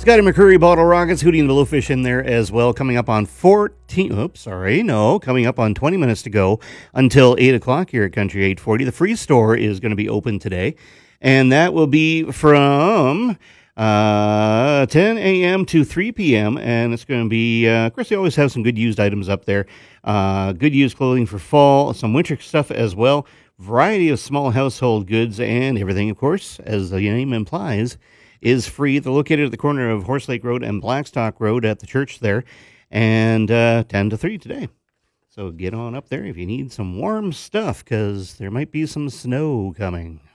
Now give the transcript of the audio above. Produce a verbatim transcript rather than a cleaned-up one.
Scotty McCurry, Bottle Rockets, Hootie and the Blowfish in there as well. Coming up on fourteen, oops, sorry, no, coming up on twenty minutes to go until eight o'clock here at Country eight forty. The Free Store is going to be open today, and that will be from uh, ten a.m. to three p.m., and it's going to be, uh, of course, they always have some good used items up there. Uh, good used clothing for fall, some winter stuff as well, variety of small household goods, and everything, of course, as the name implies, is free. They're located at the corner of Horse Lake Road and Blackstock Road at the church there, and uh, ten to three today. So get on up there if you need some warm stuff, because there might be some snow coming.